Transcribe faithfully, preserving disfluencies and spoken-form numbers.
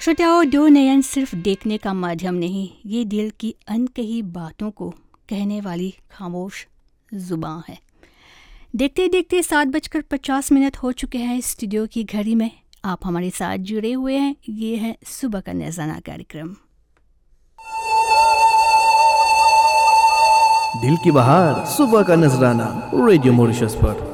श्रोताओं, दो नयन सिर्फ देखने का माध्यम नहीं, ये दिल की अनकही बातों को कहने वाली खामोश जुबान है। देखते देखते सात बजकर पचास मिनट हो चुके हैं स्टूडियो की घड़ी में। आप हमारे साथ जुड़े हुए हैं। ये है सुबह का नजराना कार्यक्रम। दिल की बहार सुबह का नजराना रेडियो मॉरिशस पर।